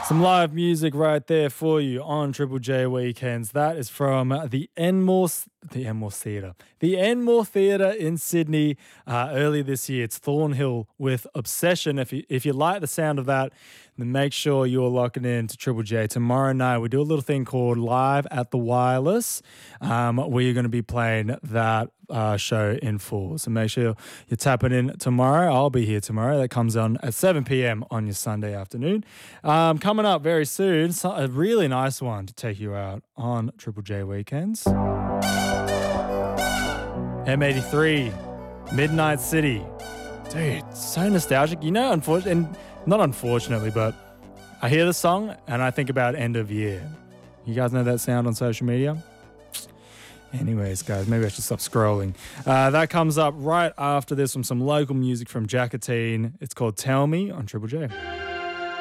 Some live music right there for you on Triple J Weekends. That is from the Enmore Theatre. The Enmore Theatre in Sydney early this year. It's Thornhill with Obsession. If you like the sound of that, then make sure you're locking in to Triple J. Tomorrow night, we do a little thing called Live at the Wireless, where you're going to be playing that show in full. So make sure you're tapping in tomorrow. I'll be here tomorrow. That comes on at 7 p.m. on your Sunday afternoon. Coming up very soon, a really nice one to take you out on Triple J Weekends. M83, Midnight City. Dude, so nostalgic. You know, not unfortunately, but I hear the song and I think about end of year. You guys know that sound on social media? Anyways, guys, maybe I should stop scrolling. That comes up right after this from some local music from Jackatine. It's called Tell Me on Triple J.